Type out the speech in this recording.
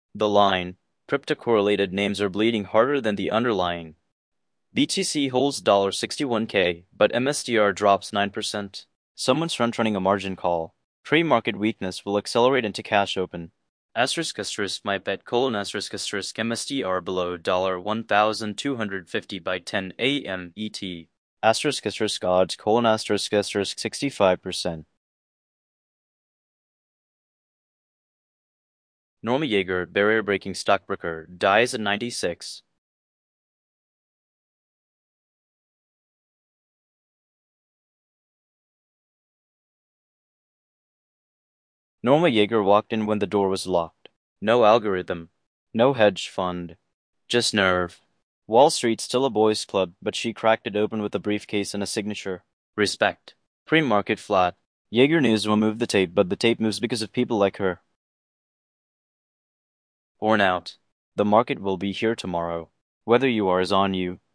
The line. Crypto-correlated names are bleeding harder than the underlying. BTC holds $61K, but MSTR drops 9%. Someone's front-running a margin call. Pre-market weakness will accelerate into cash open. *** my bet : MSTR below $1,250 by 10 a.m. ET. *** odds: 65%. Norma Yeager, barrier-breaking stockbroker, dies at 96. Norma Yeager walked in when the door was locked. No algorithm. No hedge fund. Just nerve. Wall Street's still a boys' club, but she cracked it open with a briefcase and a signature. Respect. Pre-market flat. Yeager News will move the tape, but the tape moves because of people like her. Worn out. The market will be here tomorrow. Whether you are is on you.